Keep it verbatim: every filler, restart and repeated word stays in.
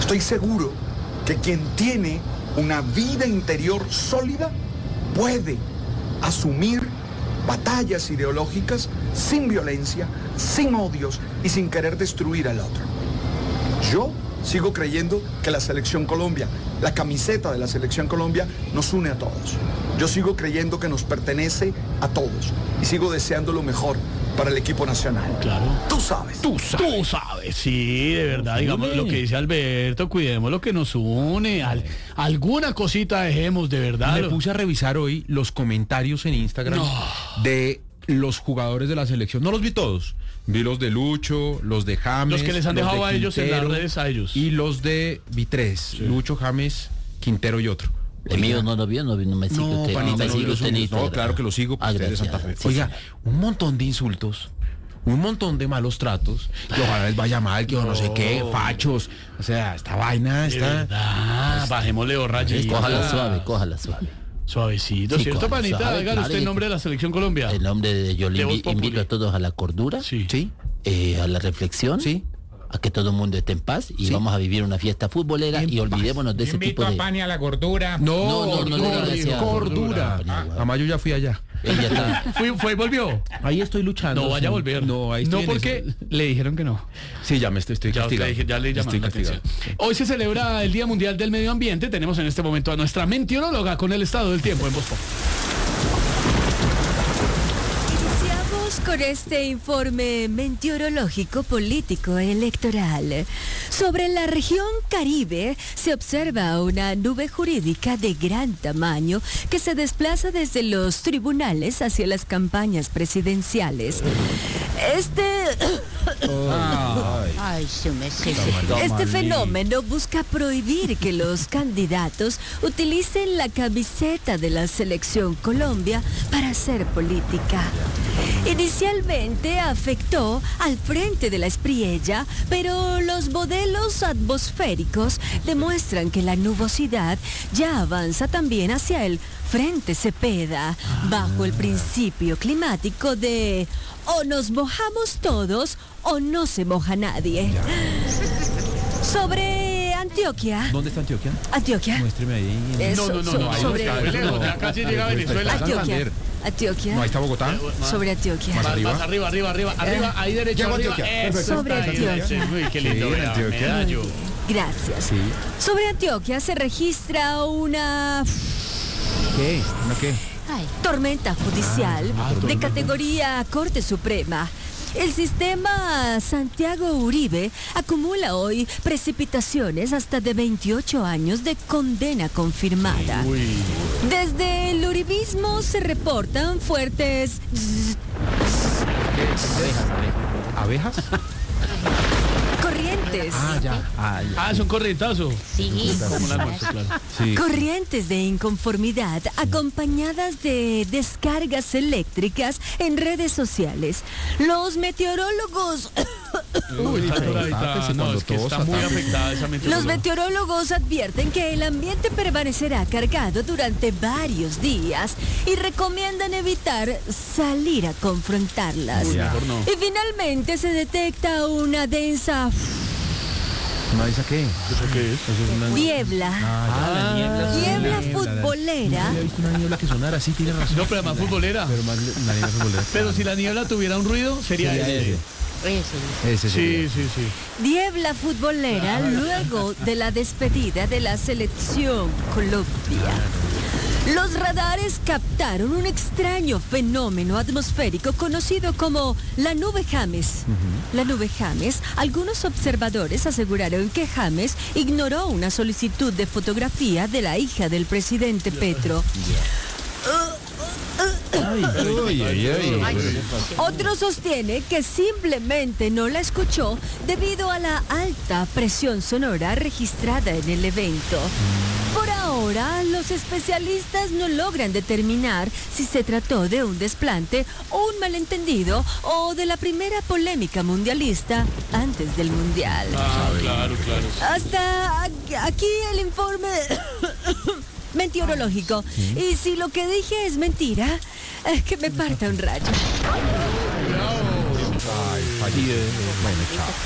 Estoy seguro que quien tiene una vida interior sólida puede asumir batallas ideológicas sin violencia, sin odios y sin querer destruir al otro. Yo sigo creyendo que la Selección Colombia, la camiseta de la Selección Colombia, nos une a todos. Yo sigo creyendo que nos pertenece a todos y sigo deseando lo mejor para el equipo nacional. Claro. Tú sabes. Tú sabes. Tú sabes, sí, de verdad. Digamos lo que dice Alberto, cuidemos lo que nos une. Al, alguna cosita dejemos, de verdad. Me puse a revisar hoy los comentarios en Instagram No. de los jugadores de la selección. No los vi todos. Vi los de Lucho, los de James. Los que les han los dejado de a ellos en las Quintero, redes a ellos. Y los de vi tres. Sí. Lucho, James, Quintero y otro. El mío no lo vio, no, no me sigue No, usted. panita, no me no, sigue no, usted en no, Instagram. claro que lo sigo, pues Ah, usted es de gracias. Santa Fe. Sí, Oiga, sí. un montón de insultos, un montón de malos tratos, que ojalá les vaya mal, que no, no sé qué, fachos. O sea, esta vaina De está... verdad, bajémosle borrachito. Cójala suave, cójala suave. Suavecito, Sí, ¿cierto, cójala panita? suave, Hágale claro, usted el y- nombre de la Selección Colombia. El nombre de yo le De Voz invi- Populi. invito a todos a la cordura, Sí. Sí, eh, a la reflexión, sí. a que todo el mundo esté en paz y Sí. vamos a vivir una fiesta futbolera En y olvidémonos de ese Invito tipo a de... Pani a la gordura. No, No, no, no le cordura, gracias. cordura. Cordura. A Mayo ya fui allá. Ella está... ¿Fue, fue y volvió? Ahí estoy luchando. No vaya a sí. volver. No, ahí No, estoy en porque eso. le dijeron que no. Sí, ya me estoy, estoy Ya, castigado. le dije- ya le estoy llamaron la castigado. atención. Hoy se celebra el Día Mundial del Medio Ambiente. Tenemos en este momento a nuestra meteoróloga con el estado del tiempo en Voz Populi. Iniciamos con este informe meteorológico político electoral. Sobre la región Caribe se observa una nube jurídica de gran tamaño que se desplaza desde los tribunales hacia las campañas presidenciales. Este... Ay, sí, me sí, Este fenómeno busca prohibir que los candidatos utilicen la camiseta de la Selección Colombia para hacer política. Inicialmente afectó al frente de la Espriella, pero los modelos atmosféricos demuestran que la nubosidad ya avanza también hacia el frente Cepeda, bajo el principio climático de o nos mojamos todos o no se moja nadie. Sobre Antioquia. ¿Dónde está Antioquia? Antioquia. Muéstreme ahí. Eh, No, so- no, no, so- no, ahí sobre no está, lejos, ya casi llega a Venezuela. Antioquia. Santander. Antioquia. No, ahí está Bogotá. Sobre Antioquia. Más Más, arriba. más arriba, arriba, arriba, arriba, ahí derecho, Llego a arriba. Antioquia. Eso Perfecto. Sobre está ahí, Antioquia. ese, uy, qué lindo, Sí, vea, Antioquia. medallo. Gracias. Sí. Sobre Antioquia se registra una ¿Qué? ¿Una qué? Ay, tormenta judicial de categoría Corte Suprema. El sistema Santiago Uribe acumula hoy precipitaciones hasta de veintiocho años de condena confirmada. Uy, Desde el uribismo se reportan fuertes ¿Abejas? corrientes. Ah, ya. Ah, ya. ah, son corrientazos. sí. Como un almuerzo, claro. Sí. Corrientes de inconformidad acompañadas de descargas eléctricas en redes sociales. Los meteorólogos, Uy, está atoradita. Tápese No, cuando es que está tosa, muy tápese. afectada esa los meteoróloga. meteorólogos advierten que el ambiente permanecerá cargado durante varios días y recomiendan evitar salir a confrontarlas. Uy, mejor no. Y finalmente se detecta una densa ¿Una esa qué? ¿Eso qué es? Eso es una... niebla. Ah, ya, la niebla. Niebla sí, futbolera. No había visto una niebla que sonara, sí, tiene razón. No, pero además futbolera. Pero más la niebla futbolera. Pero si la niebla tuviera un ruido, sería, Sería ese. ese. Ese. Ese Sí, sería. sí, sí. Niebla futbolera luego de la despedida de la selección Colombia. Los radares captaron un extraño fenómeno atmosférico conocido como la nube James. La nube James, algunos observadores aseguraron que James ignoró una solicitud de fotografía de la hija del presidente Petro. Ay, ay, ay, ay. Otro sostiene que simplemente no la escuchó debido a la alta presión sonora registrada en el evento. Por ahora, los especialistas no logran determinar si se trató de un desplante o un malentendido o de la primera polémica mundialista antes del mundial. Ah, claro, claro. Hasta aquí- aquí el informe meteorológico. Y si lo que dije es mentira, es que me parta un rayo. Ay, fallí. Bueno, chao.